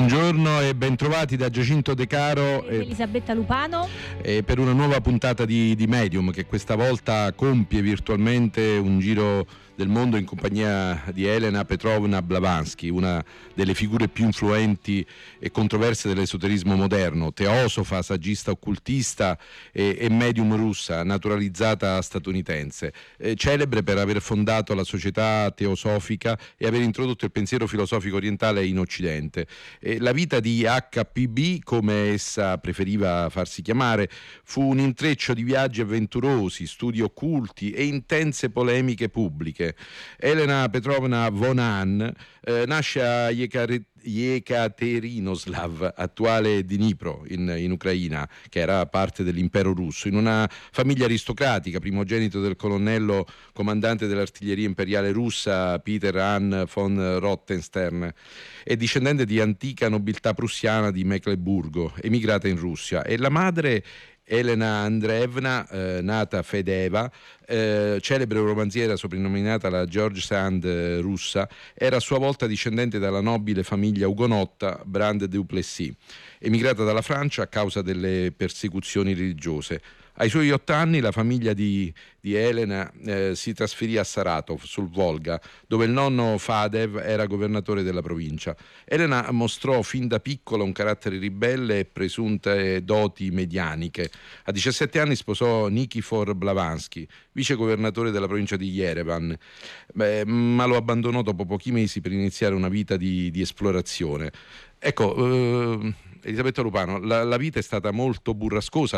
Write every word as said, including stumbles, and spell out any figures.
Buongiorno e bentrovati da Giacinto De Caro e Elisabetta Lupano e per una nuova puntata di, di Medium, che questa volta compie virtualmente un giro del mondo in compagnia di Elena Petrovna Blavatsky, una delle figure più influenti e controverse dell'esoterismo moderno, teosofa, saggista occultista e, e medium russa, naturalizzata statunitense, eh, celebre per aver fondato la società teosofica e aver introdotto il pensiero filosofico orientale in Occidente. Eh, la vita di acca pi bi, come essa preferiva farsi chiamare, fu un intreccio di viaggi avventurosi, studi occulti e intense polemiche pubbliche. Elena Petrovna von Hahn eh, nasce a Yekare- Yekaterinoslav, attuale Dnipro in, in Ucraina, che era parte dell'impero russo, in una famiglia aristocratica, primogenito del colonnello comandante dell'artiglieria imperiale russa Peter Hahn von Rottenstern, e discendente di antica nobiltà prussiana di Mecleburgo, emigrata in Russia, e la madre Elena Andreevna, eh, nata Fedeva, eh, celebre romanziera soprannominata la George Sand eh, russa, era a sua volta discendente dalla nobile famiglia ugonotta Brand du Plessis, emigrata dalla Francia a causa delle persecuzioni religiose. Ai suoi otto anni la famiglia di, di Elena eh, si trasferì a Saratov, sul Volga, dove il nonno Fadev era governatore della provincia. Elena mostrò fin da piccola un carattere ribelle e presunte doti medianiche. A diciassette anni sposò Nikifor Blavatsky, vice governatore della provincia di Yerevan, Beh, ma lo abbandonò dopo pochi mesi per iniziare una vita di, di esplorazione. Ecco, eh, Elisabetta Lupano, la, la vita è stata molto burrascosa.